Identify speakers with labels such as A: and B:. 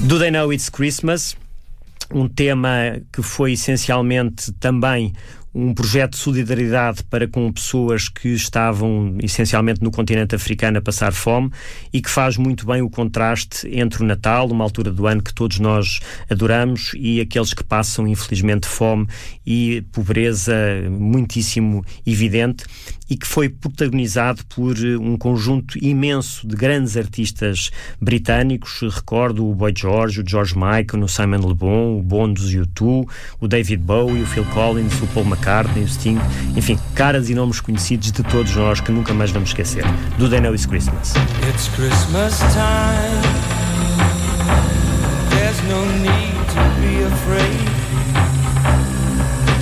A: Do They Know It's Christmas, um tema que foi essencialmente também um projeto de solidariedade para com pessoas que estavam essencialmente no continente africano a passar fome, e que faz muito bem o contraste entre o Natal, uma altura do ano que todos nós adoramos, e aqueles que passam infelizmente fome e pobreza muitíssimo evidente, e que foi protagonizado por um conjunto imenso de grandes artistas britânicos. Recordo o Boy George, o George Michael, o Simon Le Bon, o Bon dos U2, o David Bowie, o Phil Collins, o Paul McCartney, o Sting, enfim, caras e nomes conhecidos de todos nós que nunca mais vamos esquecer. Do They Know It's Christmas.
B: It's Christmas time.